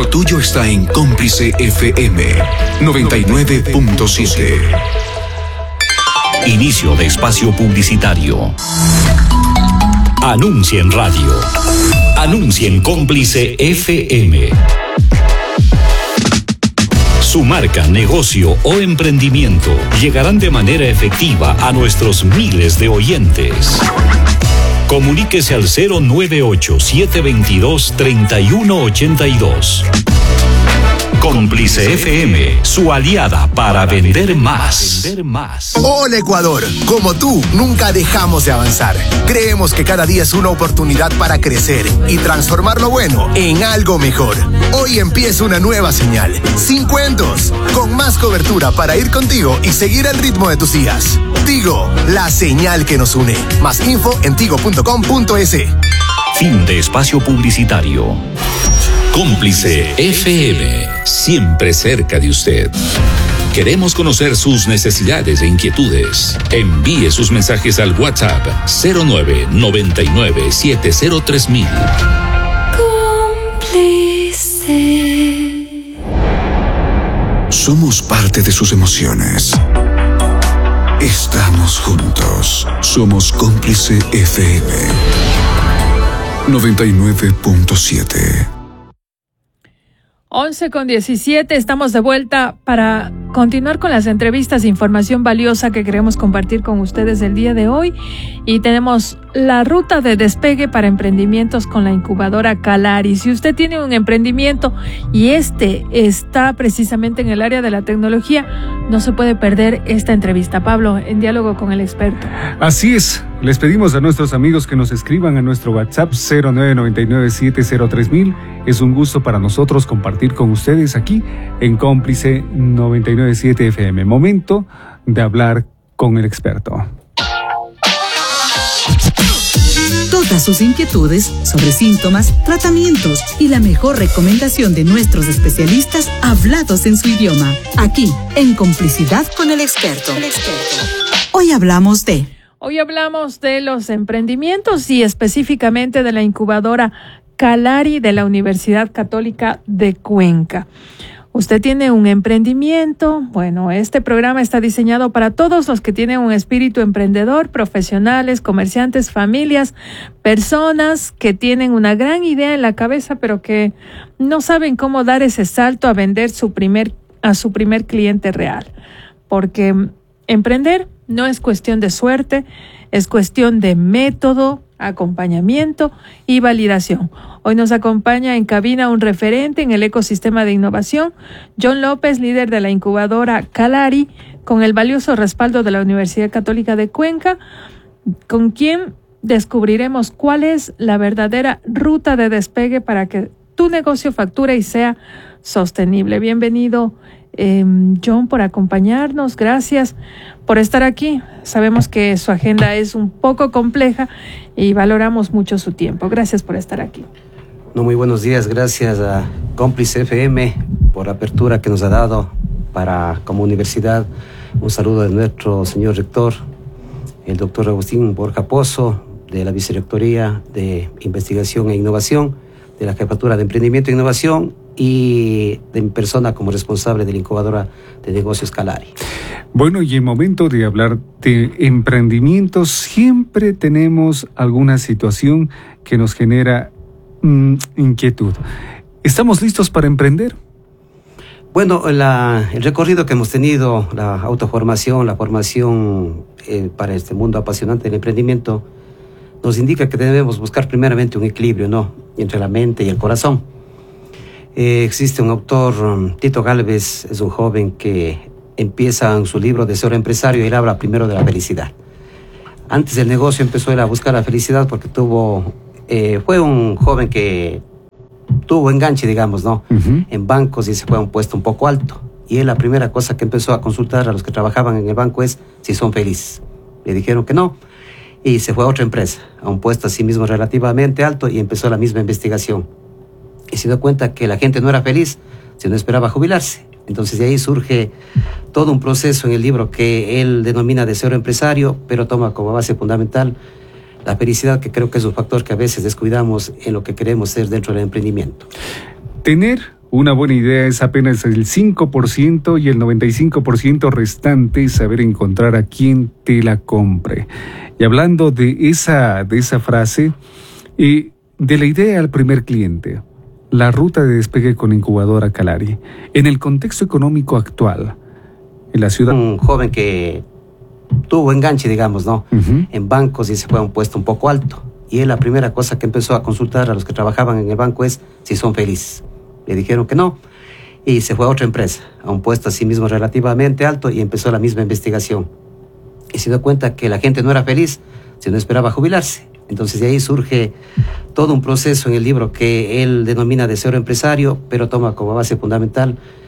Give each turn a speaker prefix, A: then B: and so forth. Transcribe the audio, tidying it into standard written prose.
A: Lo tuyo está en Cómplice FM 99.7.
B: Inicio de espacio publicitario. Anuncia en radio. Anuncia en Cómplice FM. Su marca, negocio o emprendimiento llegarán de manera efectiva a nuestros miles de oyentes. Comuníquese al 098-722-3182. Cómplice FM, su aliada para vender más.
C: Hola Ecuador, como tú, nunca dejamos de avanzar. Creemos que cada día es una oportunidad para crecer y transformar lo bueno en algo mejor. Hoy empieza una nueva señal, Sin Cuentos, con más cobertura para ir contigo y seguir el ritmo de tus días. Tigo, la señal que nos une. Más info en tigo.com.es.
B: Fin de espacio publicitario. Cómplice FM, siempre cerca de usted. Queremos conocer sus necesidades e inquietudes. Envíe sus mensajes al WhatsApp 0999-703000.
D: Cómplice.
A: Somos parte de sus emociones. Estamos juntos. Somos Cómplice FM 99.7.
E: 11:17, estamos de vuelta para continuar con las entrevistas e información valiosa que queremos compartir con ustedes el día de hoy. Y tenemos la ruta de despegue para emprendimientos con la incubadora Calari. Si usted tiene un emprendimiento y está precisamente en el área de la tecnología, no se puede perder esta entrevista. Pablo, en diálogo con el experto.
F: Así es, les pedimos a nuestros amigos que nos escriban a nuestro WhatsApp 0999-703000. Es un gusto para nosotros compartir con ustedes aquí en Cómplice 997 FM. Momento de hablar con el experto.
G: Todas sus inquietudes sobre síntomas, tratamientos y la mejor recomendación de nuestros especialistas hablados en su idioma. Aquí, en Complicidad con el experto. Hoy hablamos de
E: los emprendimientos y específicamente de la incubadora Calari de la Universidad Católica de Cuenca. Usted tiene un emprendimiento. Bueno, este programa está diseñado para todos los que tienen un espíritu emprendedor, profesionales, comerciantes, familias, personas que tienen una gran idea en la cabeza, pero que no saben cómo dar ese salto a vender a su primer cliente real. Porque emprender no es cuestión de suerte, es cuestión de método, acompañamiento y validación. Hoy nos acompaña en cabina un referente en el ecosistema de innovación, John López, líder de la incubadora Calari, con el valioso respaldo de la Universidad Católica de Cuenca, con quien descubriremos cuál es la verdadera ruta de despegue para que tu negocio facture y sea sostenible. Bienvenido, John, por acompañarnos. Gracias por estar aquí. Sabemos que su agenda es un poco compleja y valoramos mucho su tiempo. Gracias por estar aquí.
H: Muy buenos días. Gracias a Cómplice FM por la apertura que nos ha dado para como universidad. Un saludo de nuestro señor rector, el doctor Agustín Borja Pozo, de la Vicerrectoría de Investigación e Innovación, de la Jefatura de Emprendimiento e Innovación, y de mi persona como responsable de la incubadora de negocios Calari.
F: Bueno, y en momento de hablar de emprendimientos, siempre tenemos alguna situación que nos genera inquietud. ¿Estamos listos para emprender?
H: Bueno, el recorrido que hemos tenido, la autoformación, la formación para este mundo apasionante del emprendimiento, nos indica que debemos buscar primeramente un equilibrio, ¿no?, entre la mente y el corazón. Existe un autor, Tito Gálvez, es un joven que empieza en su libro de ser empresario y él habla primero de la felicidad. Antes del negocio empezó él a buscar la felicidad porque fue un joven que tuvo enganche, digamos, ¿no?, en bancos, y se fue a un puesto un poco alto. Y él, la primera cosa que empezó a consultar a los que trabajaban en el banco es si son felices. Le dijeron que no, y se fue a otra empresa, a un puesto así mismo relativamente alto, y empezó la misma investigación. Y se dio cuenta que la gente no era feliz, sino esperaba jubilarse. Entonces de ahí surge todo un proceso en el libro que él denomina deseo empresario, pero toma como base fundamental la felicidad, que creo que es un factor que a veces descuidamos en lo que queremos ser dentro del emprendimiento.
F: Tener una buena idea es apenas el 5% y el 95% restante saber encontrar a quien te la compre. Y hablando de esa frase, de la idea al primer cliente, la ruta de despegue con Incubadora Calari, en el contexto económico actual, en la ciudad...
H: Un joven que tuvo enganche, digamos, ¿no? En bancos y se fue a un puesto un poco alto. Y él la primera cosa que empezó a consultar a los que trabajaban en el banco es si son felices. Le dijeron que no. Y se fue a otra empresa, a un puesto así mismo relativamente alto, y empezó la misma investigación. Y se dio cuenta que la gente no era feliz, sino esperaba jubilarse. Entonces de ahí surge todo un proceso en el libro que él denomina Deseo Empresario, pero toma como base fundamental